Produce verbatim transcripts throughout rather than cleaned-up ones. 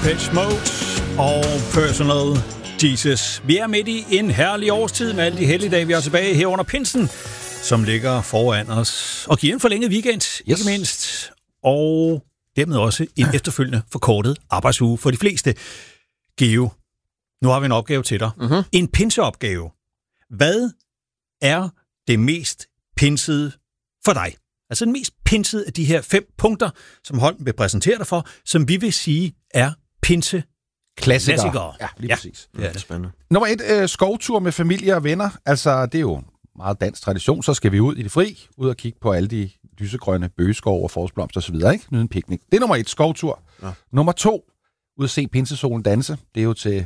Depeche Mode og Personal Jesus. Vi er midt i en herlig årstid med alle de helligdage, vi er tilbage her under pinsen, som ligger foran os og giver en forlænget weekend, yes. Ikke mindst, og dermed også en efterfølgende forkortet arbejdsuge for de fleste. Geo, nu har vi en opgave til dig. Uh-huh. En pinseopgave. Hvad er det mest pinsede for dig? Altså den mest pinsede af de her fem punkter, som Holm vil præsentere dig for, som vi vil sige er pinse klassikere. Klassikere. Ja, lige ja. præcis. Ja, det er spændende. Nummer et, øh, skovtur med familie og venner. Altså, det er jo en meget dansk tradition. Så skal vi ud i det fri, ud og kigge på alle de lysegrønne bøgeskov og forårsblomster osv., ikke? Nyde en piknik. Det er nummer et, skovtur. Ja. Nummer to, ud at se pinsesolen danse. Det er jo til,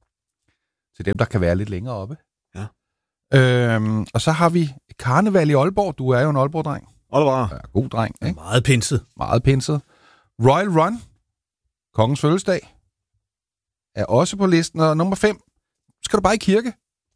til dem, der kan være lidt længere oppe. Ja. Øhm, og så har vi karneval i Aalborg. Du er jo en Aalborg-dreng. Aalborg. Ja, god dreng, ikke? Meget pinset. Meget pinset. Royal Run, kongens fødselsdag, er også på listen. Og nummer fem, skal du bare i kirke.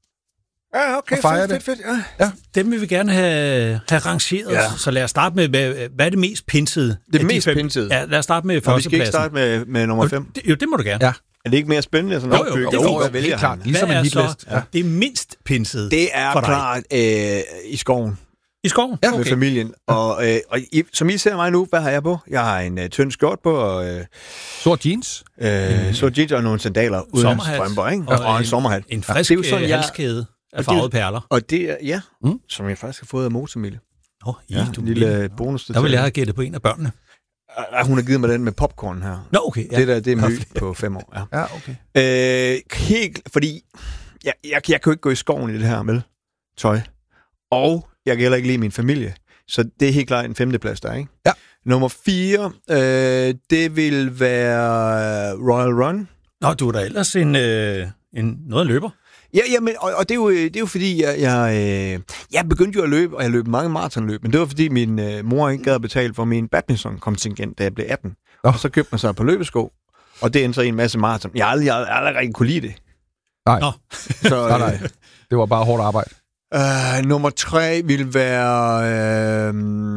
Ja, okay, fedt, fedt, fedt, ja. ja. Dem vil vi gerne have, have rangeret, ja. Så lad os starte med, hvad, hvad er det mest pinsede? Det mest de pinsede? Ja, lad os starte med førstepladsen. Vi skal ikke starte med, med nummer fem? Det, jo, det må du gerne. Ja. Er det ikke mere spændende? Sådan jo, jo, jo, jo, jo, jeg vælger klart. Ligesom en hitlist. Ja. Det er mindst pinsede. Det er klart øh, i skoven. I skoven? Ja, okay. Med familien. Og, øh, og I, som I ser mig nu, hvad har jeg på? Jeg har en øh, tynd skjort på, og øh, sort jeans. Øh, mm. Sort jeans og nogle sandaler uden strømper, ikke? Og, og en, en sommerhat. En frisk ja, sådan, halskæde af farvede perler. Og det er, ja, mm. som jeg faktisk har fået af Motormille. Åh, oh, ja, en lille bonus. Der vil jeg have gættet på en af børnene. Uh, hun har givet mig den med popcorn her. Nå, okay. Ja. Det der, det er mø på fem år. Ja, ja okay. Øh, helt, fordi jeg, jeg, jeg kan jo ikke gå i skoven i det her med tøj. Og jeg kan heller ikke lide min familie. Så det er helt klart en femteplads der, ikke? Ja. Nummer fire, øh, det vil være Royal Run. Nå, du er da ellers en, øh, en noget løber. Ja, ja men, og, og det, er jo, det er jo fordi, jeg, jeg, øh, jeg begyndte jo at løbe, og jeg løb mange maratonløb, men det var fordi min øh, mor ikke gad at betale for min badminton-kontingent, da jeg blev atten. Oh. Og så købte man sig på løbesko, og det endte så i en masse maraton. Jeg har aldrig, jeg har aldrig rigtig kunne lide det. Nej. Nå. Så, øh, nej, nej. Det var bare hårdt arbejde. Uh, nummer tre vil være... Øh,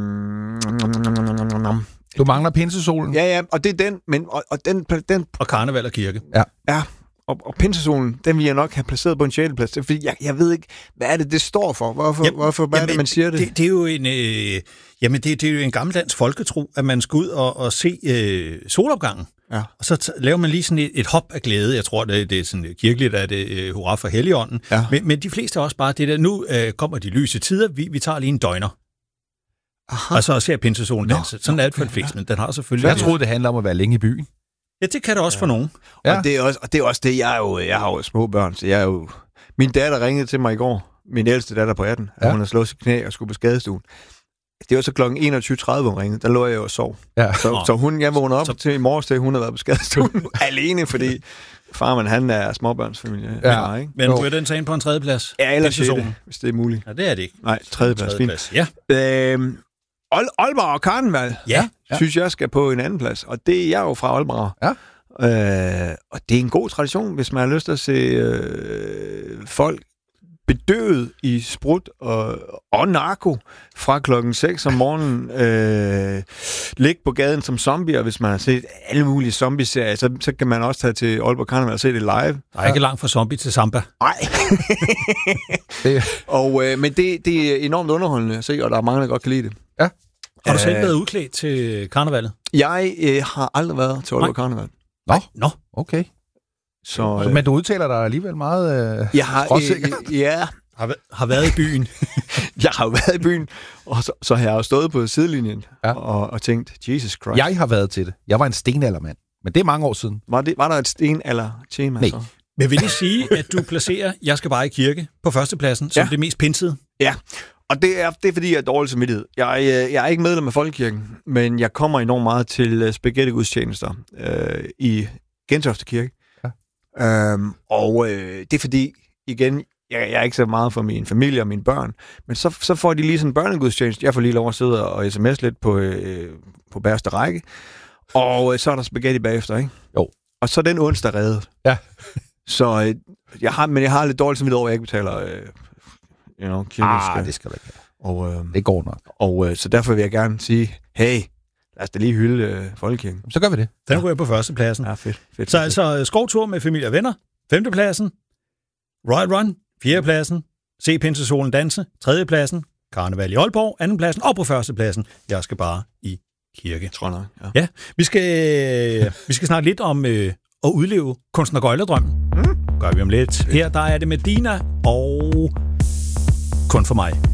du mangler pinsesolen. Ja, ja, og det er den, men... Og, og, den, den, og karneval og kirke. Ja. Ja, og, og pinsesolen, den vil jeg nok have placeret på en sjetteplads. Fordi jeg, jeg ved ikke, hvad er det, det står for? Hvorfor, jamen, hvorfor hvad jamen, er det, man siger det? Det, det er jo en... Øh, jamen, det, det er jo en gammeldansk folketro, at man skal ud og, og se øh, solopgangen. Ja. Og så t- laver man lige sådan et, et hop af glæde. Jeg tror, det, det er sådan kirkeligt, at det er hurra for Helligånden. Ja. Men, men de fleste er også bare det der, nu øh, kommer de lyse tider, vi, vi tager lige en døgner. Aha. Og så ser pinsesolen danse. Sådan er det for de fleste, men den har selvfølgelig... Jeg troede, det handler om at være længe i byen. Ja, det kan det også ja. for nogen. Ja. Og, det er også, og det er også det, jeg er jo... Jeg har jo små børn, så jeg er jo... Min datter ringede til mig i går, min ældste datter på atten, ja. Hun har slået sit knæ og skulle på skadestuen. Det var så klokken enogtyve tredive, hun ringede. Der lå jeg jo og sov. Ja. Så, så hun, jeg vågnede op så... til i morges, til hun havde været på skadestuen alene, fordi farmen, han er småbørnsfamilie. Ja. Far, ikke? Men du er den så ind på en tredjeplads? Ja, eller sjette, hvis det er muligt. Ja, det er det ikke. Nej, tredjeplads, tredjeplads. Fint. Ja. Øhm, Aalborg og Karneval, ja. synes jeg skal på en anden plads. Og det er jeg jo fra Aalborg. Ja. Øh, og det er en god tradition, hvis man har lyst til at se øh, folk bedøvet i sprut og, og narko fra klokken seks om morgenen, øh, ligge på gaden som zombier, hvis man har set alle mulige zombie-serier, så, så kan man også tage til Aalborg Karneval og se det live. Der er ikke langt fra zombie til samba. Nej. og, øh, men det, det er enormt underholdende at se, og der er mange, der godt kan lide det. Ja. Har du selv været udklædt til karnevalet? Jeg øh, har aldrig været til Aalborg Karneval. Nå, Nå. Okay. Så, øh, men du udtaler dig alligevel meget øh, jeg har, øh, ja. Har, har været i byen. Jeg har jo været i byen, og så, så har jeg jo stået på sidelinjen ja. og, og tænkt, Jesus Christ. Jeg har været til det. Jeg var en stenaldermand, men det er mange år siden. Var, det, var der et stenalder-tema? Nej. Så? Men vil det sige, at du placerer Jeg skal bare i kirke på førstepladsen, som ja. det mest pinsede? Ja, og det er, det er fordi, jeg er dårlig samvittighed. Jeg, jeg er ikke medlem af Folkekirken, men jeg kommer enormt meget til spaghetti-gudstjenester øh, i Gentofte Kirke. Ja. Øhm, og øh, det er fordi, igen, jeg, jeg er ikke så meget for min familie og mine børn, men så, så får de lige sådan en børnegudstjeneste. Jeg får lige lov at sidde og sms lidt på, øh, på bagerste række, og øh, så er der spaghetti bagefter, ikke? Jo. Og så er den onsdag reddet. Ja. Så øh, jeg har, men jeg har lidt dårligt samvittighed over, at jeg ikke betaler øh, you know, kirkeskat. Ah, det skal du ikke have. Og, øh, det går nok. Og øh, så derfor vil jeg gerne sige, hey, lad os da lige hylde øh, folkekirken. Så gør vi det. Den ja. ryger på førstepladsen. Ja, fedt. fedt så fedt. altså skovtur med familie og venner, femtepladsen. Royal Run, fjerdepladsen. Se Pinsesolen danse, tredjepladsen. Karneval i Aalborg, andenpladsen. Og på førstepladsen, jeg skal bare i kirke. Tror nok, ja. Ja, vi skal, vi skal snakke lidt om øh, at udleve kunstnergøjledrømmen. Mm. Gør vi om lidt. Her der er det med Dina og Kun for mig.